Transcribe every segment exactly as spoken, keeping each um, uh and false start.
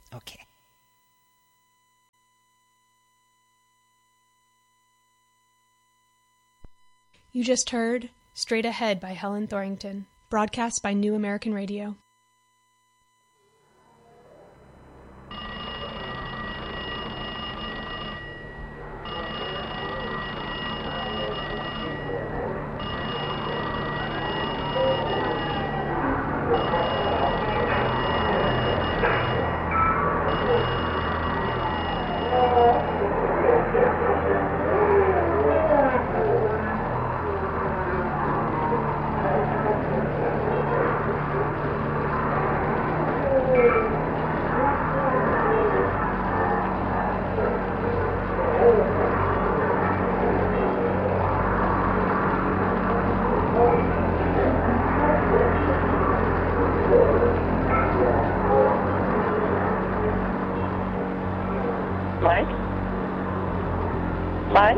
Okay. You just heard Straight Ahead by Helen Thorington, broadcast by New American Radio. Mike? Mike?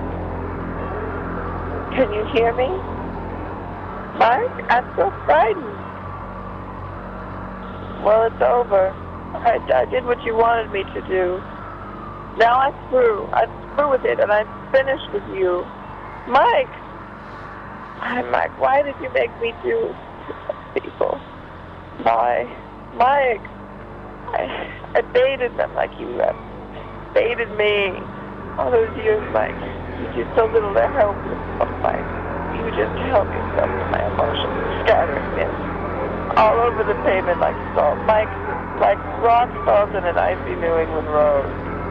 Can you hear me? Mike, I'm so frightened. Well, it's over. I, I did what you wanted me to do. Now I'm through. I'm through with it, and I'm finished with you. Mike! Hi, Mike, why did you make me do this, people? Why? Mike! I, I baited them like you have baited me. All those years, Mike. You did so little to help yourself, Mike. You just help yourself to my emotions, scattering them all over the pavement like salt. Mike, like rock salt in an icy New England road.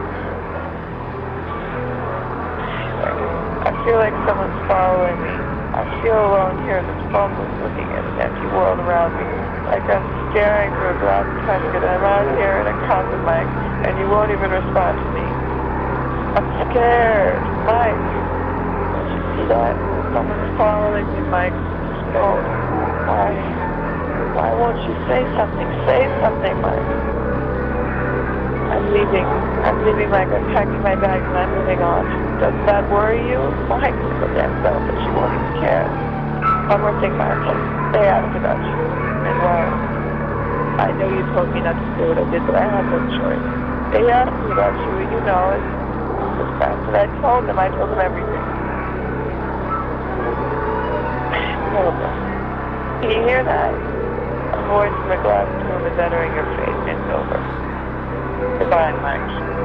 I feel like someone's following me. I feel alone here in this phoneless looking at an empty world around me. Like I'm staring through a glass casket and I'm out here in a coffin, Mike, and you won't even respond to me. I'm scared, Mike. Don't you see that? Someone's following me, Mike. Oh, why? Why won't you say something? Say something, Mike. I'm leaving. I'm leaving like I'm packing my bags and I'm moving on. Doesn't that worry you? Mike, so damn selfish. You won't even care. One more thing, Mike. They asked about you. And well, I know you told me not to do what I did, but I had no choice. They asked me about you, and you know it. It was fast, and I told them. I told them everything. Horrible. Can you hear that? A voice in the glass room is entering your face. It's over. Goodbye, Mike.